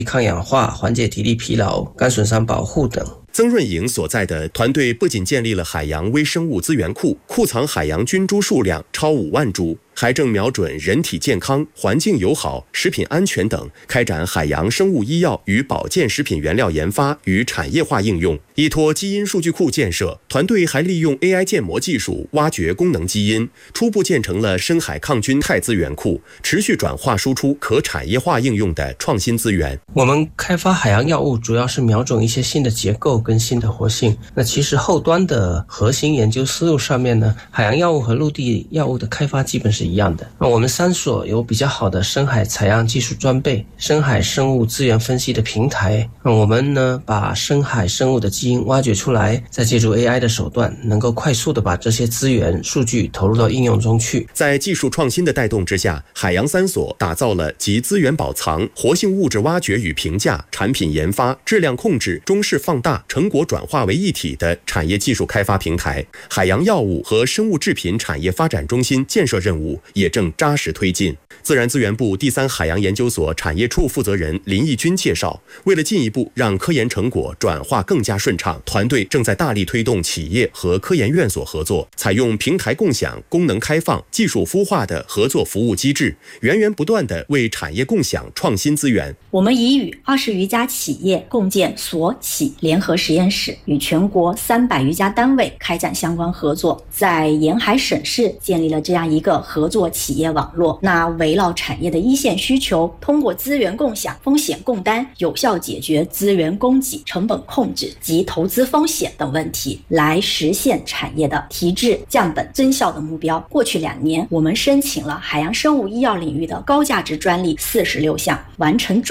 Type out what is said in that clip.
抗氧化、缓解体力疲劳、干损伤保护等。 曾润颖所在的团队不仅建立了海洋微生物资源库，库藏海洋菌株数量超5万株，还正瞄准人体健康、环境友好、食品安全等，开展海洋生物医药与保健食品原料研发与产业化应用。依托基因数据库建设，团队还利用 AI 建模技术挖掘功能基因，初步建成了深海抗菌肽资源库，持续转化输出可产业化应用的创新资源。 我们开发海洋药物主要是瞄准一些新的结构跟新的活性。那其实后端的核心研究思路上面呢，海洋药物和陆地药物的开发基本是一样的。那我们3所有比较好的深海采样技术装备、深海生物资源分析的平台。我们呢把深海生物的基因挖掘出来，再借助 AI 的手段，能够快速的把这些资源数据投入到应用中去。 在技术创新的带动之下，海洋3所打造了集资源保藏、活性物质挖掘与评价、产品研发、质量控制、中视放大、成果转化为一体的产业技术开发平台。海洋药物和生物制品产业发展中心建设任务也正扎实推进。自然资源部第3海洋研究所产业处负责人林义军介绍，为了进一步让科研成果转化更加顺畅，团队正在大力推动企业和科研院所合作，采用平台共享、功能开放、技术孵化的合作服务机制，源源不断地为产业共享创新资源。 我们已与20余家企业共建所企联合实验室，与全国300余家单位开展相关合作，在沿海省市建立了这样一个合作企业网络。那围绕产业的一线需求，通过资源共享、风险共担，有效解决资源供给、成本控制及投资风险等问题，来实现产业的提质、降本、增效的目标。过去2年，我们申请了海洋生物医药领域的高价值专利46项，完成